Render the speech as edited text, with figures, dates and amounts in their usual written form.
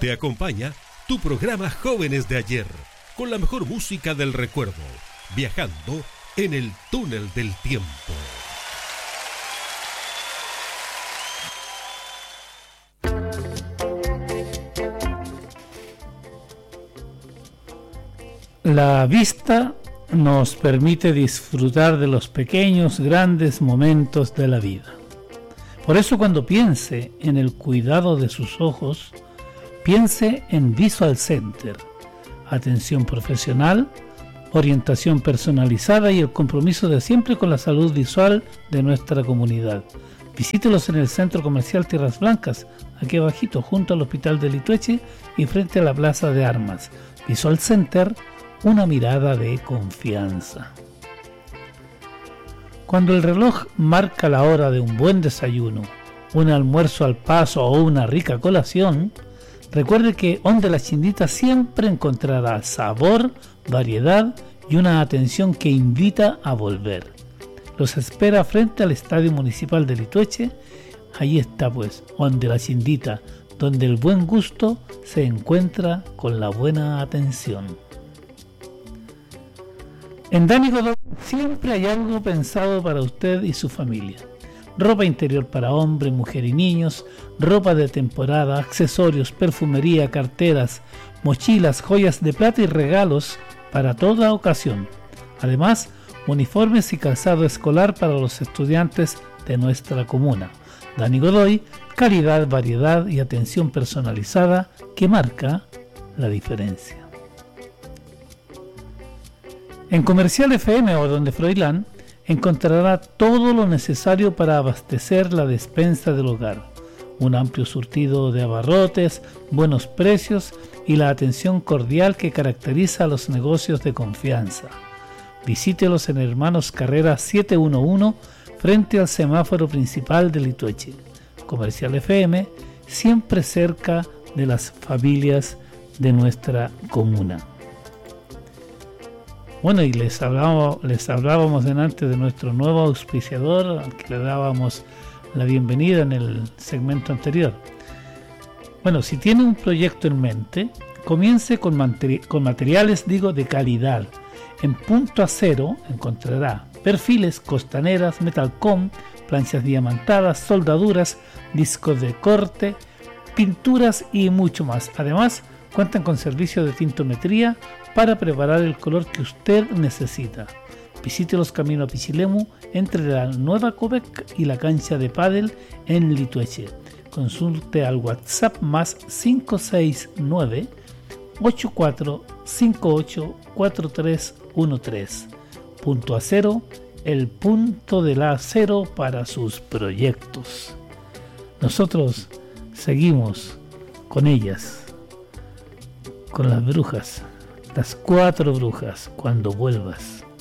Te acompaña tu programa Jóvenes de Ayer, con la mejor música del recuerdo, viajando en el túnel del tiempo. La vista nos permite disfrutar de los pequeños, grandes momentos de la vida. Por eso, cuando piense en el cuidado de sus ojos, piense en Visual Center. Atención profesional, orientación personalizada y el compromiso de siempre con la salud visual de nuestra comunidad. Visítelos en el Centro Comercial Tierras Blancas, aquí abajito, junto al Hospital de Litueche y frente a la Plaza de Armas. Visual Center, una mirada de confianza. Cuando el reloj marca la hora de un buen desayuno, un almuerzo al paso o una rica colación, recuerde que Onde la Chindita siempre encontrará sabor, variedad y una atención que invita a volver. Los espera frente al Estadio Municipal de Litueche. Ahí está pues Onde la Chindita, donde el buen gusto se encuentra con la buena atención. En Dani Godoy siempre hay algo pensado para usted y su familia. Ropa interior para hombre, mujer y niños, ropa de temporada, accesorios, perfumería, carteras, mochilas, joyas de plata y regalos para toda ocasión. Además, uniformes y calzado escolar para los estudiantes de nuestra comuna. Dani Godoy, calidad, variedad y atención personalizada que marca la diferencia. En Comercial FM o Donde Froilán encontrará todo lo necesario para abastecer la despensa del hogar. Un amplio surtido de abarrotes, buenos precios y la atención cordial que caracteriza a los negocios de confianza. Visítelos en Hermanos Carrera 711 frente al semáforo principal de Litueche. Comercial FM, siempre cerca de las familias de nuestra comuna. Bueno, y les hablábamos delante de nuestro nuevo auspiciador, al que le dábamos la bienvenida en el segmento anterior. Bueno, si tiene un proyecto en mente, comience con materiales de calidad. En Punto Acero encontrará perfiles, costaneras, metalcom, planchas diamantadas, soldaduras, discos de corte, pinturas y mucho más. Además, cuentan con servicio de tintometría para preparar el color que usted necesita. Visite los caminos a Pichilemu entre la nueva Covec y la cancha de pádel en Litueche. Consulte al WhatsApp más 569 8458 4313. Punto Acero, el punto del acero para sus proyectos. Nosotros seguimos con ellas, con las brujas, las 4 brujas, cuando vuelvas.